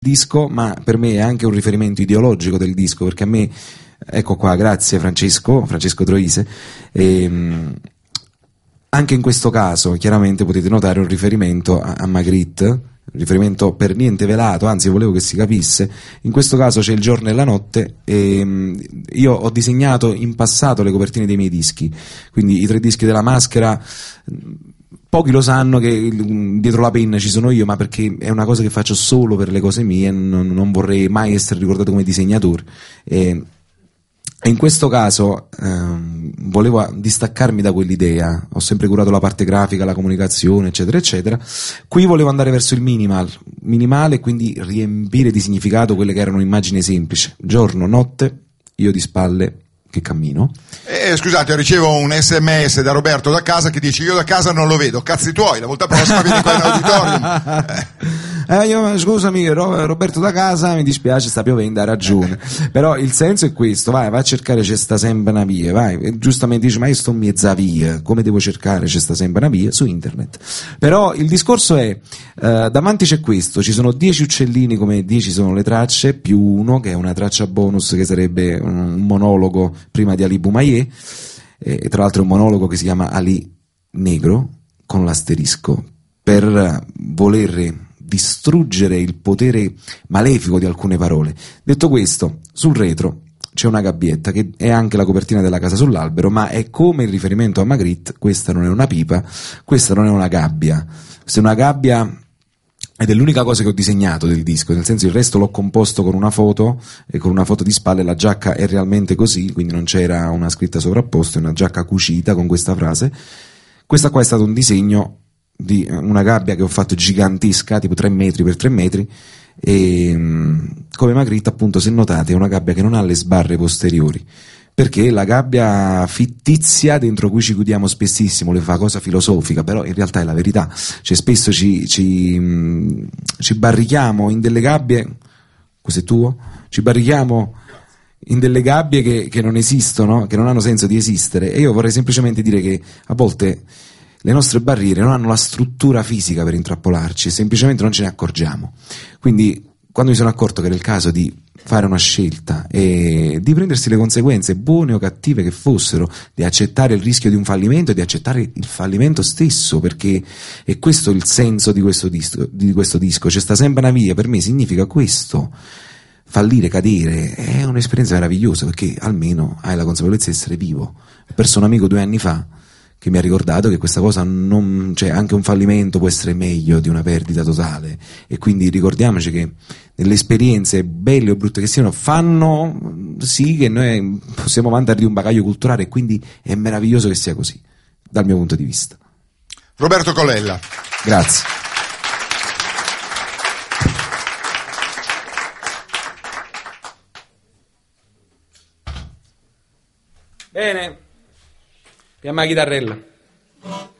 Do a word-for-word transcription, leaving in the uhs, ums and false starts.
disco, ma per me è anche un riferimento ideologico del disco, perché a me, ecco qua, grazie Francesco, Francesco Troise, ehm, anche in questo caso chiaramente potete notare un riferimento a, a Magritte, un riferimento per niente velato, anzi volevo che si capisse. In questo caso c'è il giorno e la notte, e io ho disegnato in passato le copertine dei miei dischi, quindi i tre dischi della Maschera. Pochi lo sanno che dietro la penna ci sono io, ma perché è una cosa che faccio solo per le cose mie, non, non vorrei mai essere ricordato come disegnatore. E, e in questo caso ehm, volevo distaccarmi da quell'idea, ho sempre curato la parte grafica, la comunicazione, eccetera, eccetera. Qui volevo andare verso il minimal, minimale, quindi riempire di significato quelle che erano immagini semplici. Giorno, notte, io di spalle che cammino. Eh, scusate, ricevo un sms da Roberto da casa che dice: io da casa non lo vedo, cazzi tuoi, la volta prossima vieni qua in auditorium. eh. Eh, io, scusami Roberto da casa, mi dispiace, sta piovendo, ha ragione, però il senso è questo: vai, vai a cercare, c'è sta sempre una via, vai, e giustamente dici: ma io sto in mezza via, come devo cercare, c'è sta sempre una via? Su internet. Però il discorso è, eh, davanti c'è questo, ci sono dieci uccellini come dieci sono le tracce, più uno che è una traccia bonus che sarebbe un monologo prima di Ali Boumaier, e tra l'altro è un monologo che si chiama Ali Negro con l'asterisco, per voler distruggere il potere malefico di alcune parole. Detto questo, sul retro c'è una gabbietta che è anche la copertina della Casa sull'albero, ma è come il riferimento a Magritte: questa non è una pipa, questa non è una gabbia, questa è una gabbia. Ed è l'unica cosa che ho disegnato del disco, nel senso il resto l'ho composto con una foto, e con una foto di spalle. La giacca è realmente così, quindi non c'era una scritta sovrapposta, è una giacca cucita con questa frase. Questa qua è stato un disegno di una gabbia che ho fatto gigantesca, tipo tre metri per tre metri, e come Magritte, appunto, se notate, è una gabbia che non ha le sbarre posteriori, perché la gabbia fittizia dentro cui ci chiudiamo spessissimo le fa cosa filosofica, però in realtà è la verità. Cioè spesso ci, ci, ci barrichiamo in delle gabbie, questo è tuo? Ci barrichiamo in delle gabbie che, che non esistono, che non hanno senso di esistere, e io vorrei semplicemente dire che a volte le nostre barriere non hanno la struttura fisica per intrappolarci, semplicemente non ce ne accorgiamo. Quindi quando mi sono accorto che era il caso di fare una scelta e di prendersi le conseguenze, buone o cattive che fossero, di accettare il rischio di un fallimento e di accettare il fallimento stesso, perché è questo il senso di questo disco, di questo disco. C'è sta sempre una via, per me significa questo: fallire, cadere, è un'esperienza meravigliosa, perché almeno hai la consapevolezza di essere vivo. Ho perso un amico due anni fa che mi ha ricordato che questa cosa non, cioè anche un fallimento può essere meglio di una perdita totale, e quindi ricordiamoci che nelle esperienze belle o brutte che siano fanno sì che noi possiamo vantare di un bagaglio culturale, e quindi è meraviglioso che sia così dal mio punto di vista. Roberto Colella, grazie. Bene, chiama la chitarrella.